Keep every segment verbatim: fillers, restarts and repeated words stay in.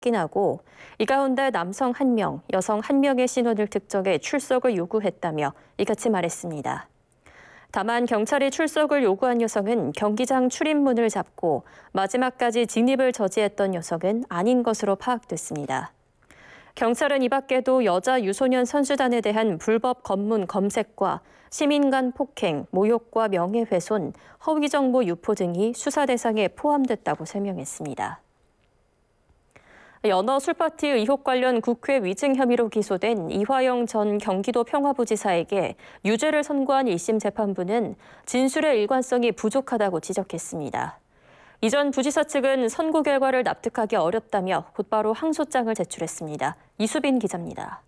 확인하고 이 가운데 남성 한 명, 여성 한 명의 신원을 특정해 출석을 요구했다며 이같이 말했습니다. 다만 경찰이 출석을 요구한 여성은 경기장 출입문을 잡고 마지막까지 진입을 저지했던 여성은 아닌 것으로 파악됐습니다. 경찰은 이 밖에도 여자 유소년 선수단에 대한 불법 검문 검색과 시민 간 폭행, 모욕과 명예훼손, 허위정보 유포 등이 수사 대상에 포함됐다고 설명했습니다. 연어 술파티 의혹 관련 국회 위증 혐의로 기소된 이화영 전 경기도 평화부지사에게 유죄를 선고한 일 심 재판부는 진술의 일관성이 부족하다고 지적했습니다. 이 전 부지사 측은 선고 결과를 납득하기 어렵다며 곧바로 항소장을 제출했습니다. 이수빈 기자입니다.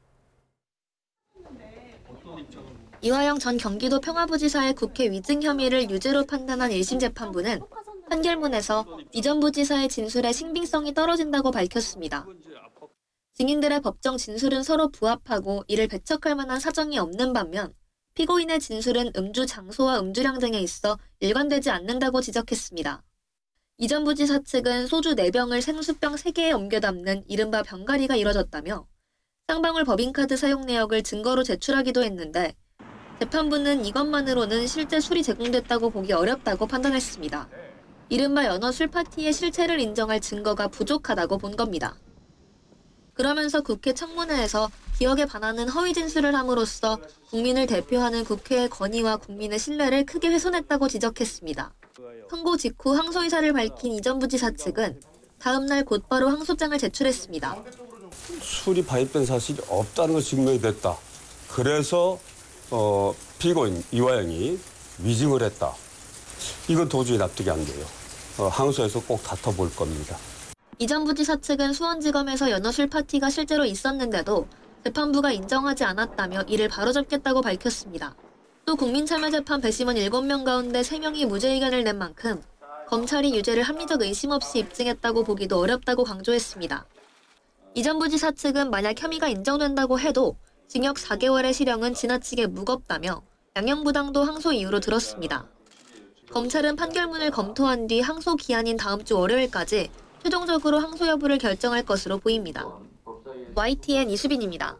이화영 전 경기도 평화부지사의 국회 위증 혐의를 유죄로 판단한 일 심 재판부는 판결문에서 이 전 부지사의 진술의 신빙성이 떨어진다고 밝혔습니다. 증인들의 법정 진술은 서로 부합하고 이를 배척할 만한 사정이 없는 반면 피고인의 진술은 음주 장소와 음주량 등에 있어 일관되지 않는다고 지적했습니다. 이 전 부지사 측은 소주 네 병을 생수병 세 개에 옮겨 담는 이른바 병가리가 이뤄졌다며 쌍방울 법인카드 사용 내역을 증거로 제출하기도 했는데 재판부는 이것만으로는 실제 술이 제공됐다고 보기 어렵다고 판단했습니다. 이른바 연어 술파티의 실체를 인정할 증거가 부족하다고 본 겁니다. 그러면서 국회 청문회에서 기억에 반하는 허위 진술을 함으로써 국민을 대표하는 국회의 권위와 국민의 신뢰를 크게 훼손했다고 지적했습니다. 선고 직후 항소 의사를 밝힌 이 전 부지사 측은 다음 날 곧바로 항소장을 제출했습니다. 술이 발입된 사실이 없다는 것이 증명이 됐다. 그래서 어, 피고인 이화영이 위증을 했다. 이건 도저히 납득이 안 돼요. 어, 항소에서 꼭 다퉈볼 겁니다. 이 전 부지사 측은 수원지검에서 연어술 파티가 실제로 있었는데도 재판부가 인정하지 않았다며 이를 바로잡겠다고 밝혔습니다. 또 국민참여재판 배심원 일곱 명 가운데 세 명이 무죄 의견을 낸 만큼 검찰이 유죄를 합리적 의심 없이 입증했다고 보기도 어렵다고 강조했습니다. 이 전 부지사 측은 만약 혐의가 인정된다고 해도 징역 사 개월의 실형은 지나치게 무겁다며 양형부당도 항소 이유로 들었습니다. 검찰은 판결문을 검토한 뒤 항소 기한인 다음 주 월요일까지 최종적으로 항소 여부를 결정할 것으로 보입니다. 와이티엔 이수빈입니다.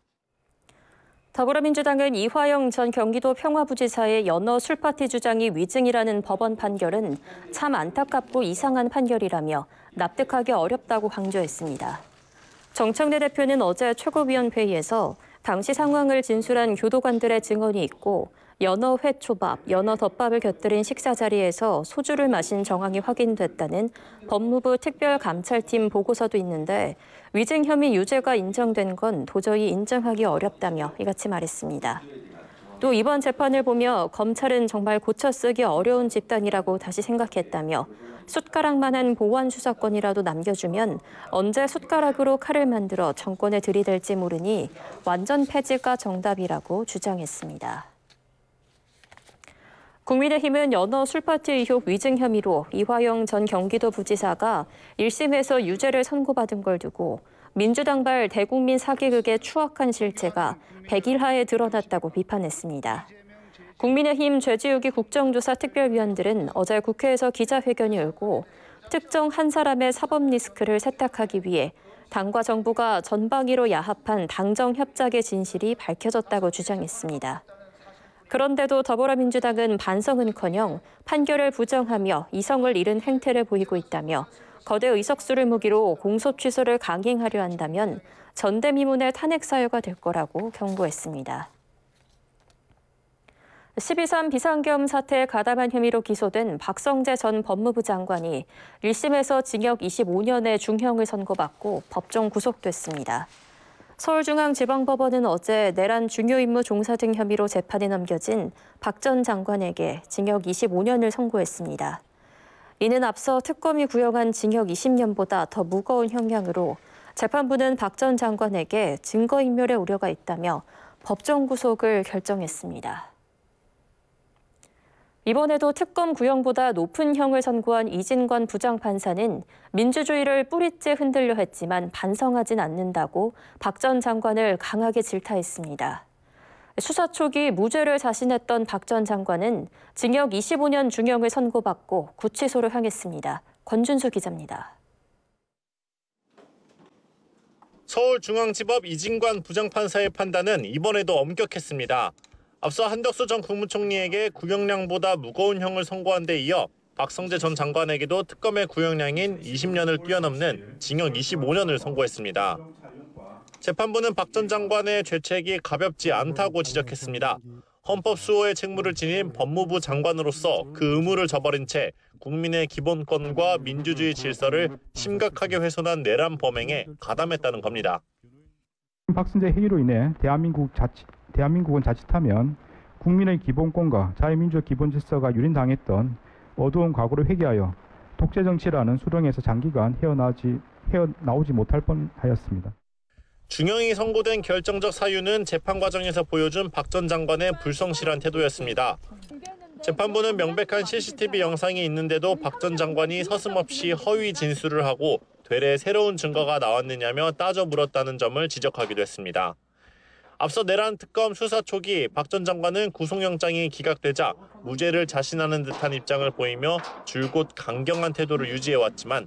더불어민주당은 이화영 전 경기도 평화부지사의 연어 술파티 주장이 위증이라는 법원 판결은 참 안타깝고 이상한 판결이라며 납득하기 어렵다고 강조했습니다. 정청래 대표는 어제 최고위원회의에서 당시 상황을 진술한 교도관들의 증언이 있고 연어 회초밥, 연어 덮밥을 곁들인 식사 자리에서 소주를 마신 정황이 확인됐다는 법무부 특별감찰팀 보고서도 있는데 위증 혐의 유죄가 인정된 건 도저히 인정하기 어렵다며 이같이 말했습니다. 또 이번 재판을 보며 검찰은 정말 고쳐쓰기 어려운 집단이라고 다시 생각했다며 숟가락만한 보완 수사권이라도 남겨주면 언제 숟가락으로 칼을 만들어 정권에 들이댈지 모르니 완전 폐지가 정답이라고 주장했습니다. 국민의힘은 연어 술파티 의혹 위증 혐의로 이화영 전 경기도 부지사가 일 심에서 유죄를 선고받은 걸 두고 민주당발 대국민 사기극의 추악한 실체가 백일하에 드러났다고 비판했습니다. 국민의힘 죄지우기 국정조사 특별위원들은 어제 국회에서 기자회견을 열고 특정 한 사람의 사법 리스크를 세탁하기 위해 당과 정부가 전방위로 야합한 당정 협작의 진실이 밝혀졌다고 주장했습니다. 그런데도 더불어민주당은 반성은커녕 판결을 부정하며 이성을 잃은 행태를 보이고 있다며 거대 의석수를 무기로 공소 취소를 강행하려 한다면 전대미문의 탄핵 사유가 될 거라고 경고했습니다. 십이 삼 비상계엄 사태에 가담한 혐의로 기소된 박성재 전 법무부 장관이 일 심에서 징역 이십오 년의 중형을 선고받고 법정 구속됐습니다. 서울중앙지방법원은 어제 내란 중요 임무 종사 등 혐의로 재판에 넘겨진 박 전 장관에게 징역 이십오 년을 선고했습니다. 이는 앞서 특검이 구형한 징역 이십 년보다 더 무거운 형량으로 재판부는 박 전 장관에게 증거인멸의 우려가 있다며 법정 구속을 결정했습니다. 이번에도 특검 구형보다 높은 형을 선고한 이진관 부장판사는 민주주의를 뿌리째 흔들려 했지만 반성하진 않는다고 박 전 장관을 강하게 질타했습니다. 수사 초기 무죄를 자신했던 박 전 장관은 징역 이십오 년 중형을 선고받고 구치소로 향했습니다. 권준수 기자입니다. 서울중앙지법 이진관 부장판사의 판단은 이번에도 엄격했습니다. 앞서 한덕수 전 국무총리에게 구형량보다 무거운 형을 선고한 데 이어 박성재 전 장관에게도 특검의 구형량인 이십 년을 뛰어넘는 징역 이십오 년을 선고했습니다. 재판부는 박 전 장관의 죄책이 가볍지 않다고 지적했습니다. 헌법 수호의 책무를 지닌 법무부 장관으로서 그 의무를 저버린 채 국민의 기본권과 민주주의 질서를 심각하게 훼손한 내란 범행에 가담했다는 겁니다. 박성재 회의로 인해 대한민국 자치, 대한민국은 자칫하면 국민의 기본권과 자유민주적 기본 질서가 유린당했던 어두운 과거를 회귀하여 독재 정치라는 수렁에서 장기간 헤어나오지, 헤어나오지 못할 뻔하였습니다. 중형이 선고된 결정적 사유는 재판 과정에서 보여준 박 전 장관의 불성실한 태도였습니다. 재판부는 명백한 씨씨티비 영상이 있는데도 박 전 장관이 서슴없이 허위 진술을 하고 되레 새로운 증거가 나왔느냐며 따져 물었다는 점을 지적하기도 했습니다. 앞서 내란 특검 수사 초기 박 전 장관은 구속영장이 기각되자 무죄를 자신하는 듯한 입장을 보이며 줄곧 강경한 태도를 유지해왔지만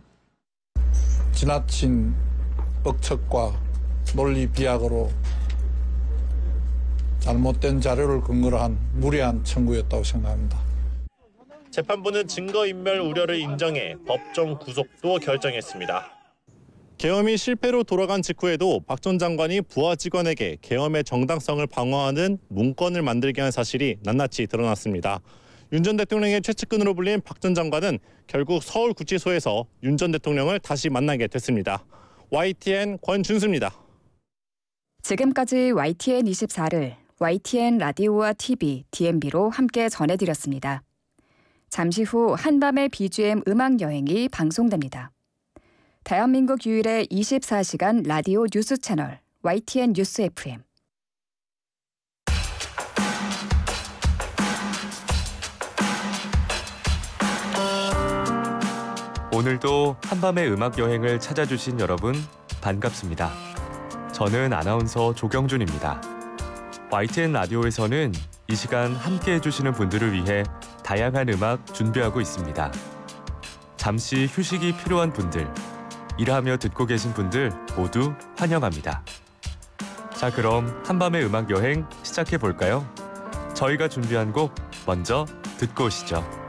지나친 억측과 논리 비약으로 잘못된 자료를 근거로 한 무리한 청구였다고 생각합니다. 재판부는 증거인멸 우려를 인정해 법정 구속도 결정했습니다. 계엄이 실패로 돌아간 직후에도 박 전 장관이 부하 직원에게 계엄의 정당성을 방어하는 문건을 만들게 한 사실이 낱낱이 드러났습니다. 윤 전 대통령의 최측근으로 불린 박 전 장관은 결국 서울구치소에서 윤 전 대통령을 다시 만나게 됐습니다. 와이티엔 권준수입니다. 지금까지 와이티엔 이십사를 와이티엔 라디오와 티비, 디엠비로 함께 전해드렸습니다. 잠시 후 한밤의 비지엠 음악여행이 방송됩니다. 대한민국 유일의 이십사 시간 라디오 뉴스 채널 와이티엔 뉴스 에프엠. 오늘도 한밤의 음악여행을 찾아주신 여러분 반갑습니다. 저는 아나운서 조경준입니다. 와이티엔 라디오에서는 이 시간 함께 해주시는 분들을 위해 다양한 음악 준비하고 있습니다. 잠시 휴식이 필요한 분들, 일하며 듣고 계신 분들 모두 환영합니다. 자, 그럼 한밤의 음악여행 시작해 볼까요? 저희가 준비한 곡 먼저 듣고 오시죠.